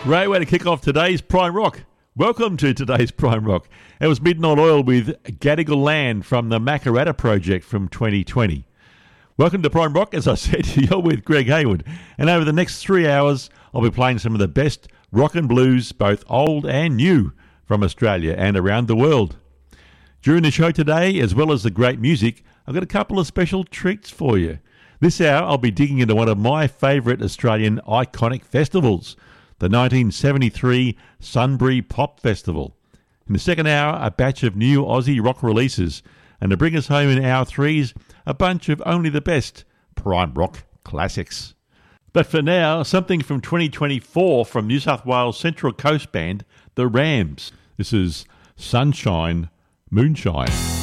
Great way to kick off today's Prime Rock. Welcome to today's Prime Rock. It was Midnight Oil with Gadigal Land from the Makarrata Project from 2020. Welcome to Prime Rock. As I said, you're with Greg Hayward. And over the next 3 hours, I'll be playing some of the best rock and blues, both old and new, from Australia and around the world. During the show today, as well as the great music, I've got a couple of special treats for you. This hour, I'll be digging into one of my favourite Australian iconic festivals, the 1973 Sunbury Pop Festival. In the second hour, a batch of new Aussie rock releases. And to bring us home in hour threes, a bunch of only the best Prime Rock classics. But for now, something from 2024 from New South Wales Central Coast band, The Rams. This is Sunshine, Moonshine.